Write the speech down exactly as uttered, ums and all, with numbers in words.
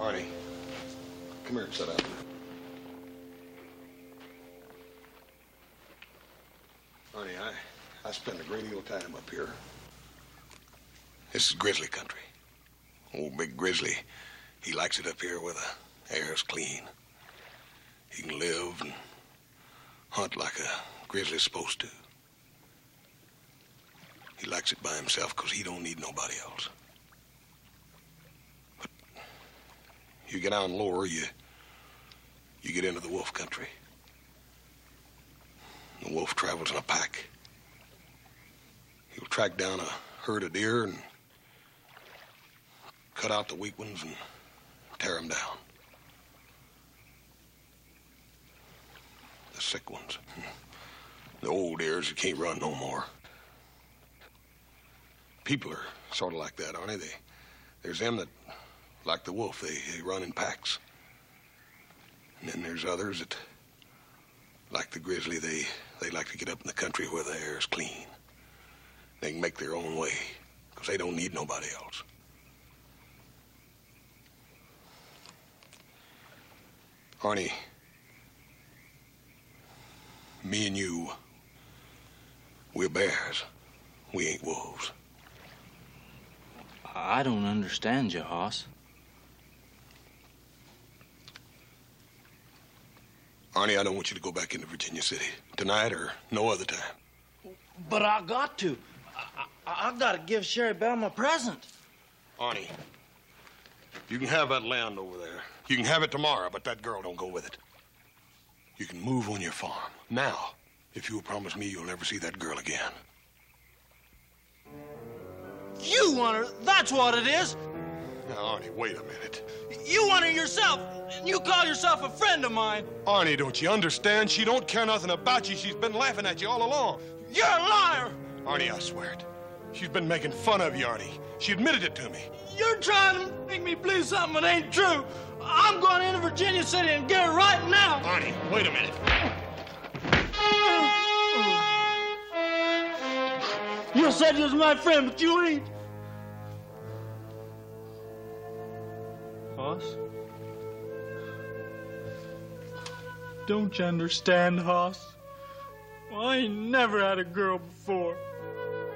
Arnie, come here and sit down. Arnie, I, I spend a great deal of time up here. This is grizzly country. Old Big Grizzly, he likes it up here where the air's clean. He can live and hunt like a grizzly's supposed to. He likes it by himself because he don't need nobody else. But you get down lower, you, you get into the wolf country. The wolf travels in a pack. He'll track down a herd of deer and cut out the weak ones and tear them down. The sick ones. The old deers that can't run no more. People are sort of like that, aren't they? they there's them that, like the wolf, they, they run in packs. And then there's others that, like the grizzly, they, they like to get up in the country where the air is clean. They can make their own way, because they don't need nobody else. Arnie, me and you, we're bears. We ain't wolves. I don't understand you, Hoss. Arnie, I don't want you to go back into Virginia City tonight or no other time. But I got to. I, I, I got to give Sherry Belle my present. Arnie, you can have that land over there. You can have it tomorrow, but that girl don't go with it. You can move on your farm. Now, if you'll promise me you'll never see that girl again. You want her, that's what it is. Now, Arnie, wait a minute. You want her yourself, and you call yourself a friend of mine. Arnie, don't you understand? She don't care nothing about you. She's been laughing at you all along. You're a liar. Arnie, I swear it. She's been making fun of you, Arnie. She admitted it to me. You're trying to make me believe something that ain't true. I'm going into Virginia City and get her right now. Arnie, wait a minute. You said you was my friend, but you ain't. Hoss? Don't you understand, Hoss? Well, I ain't never had a girl before.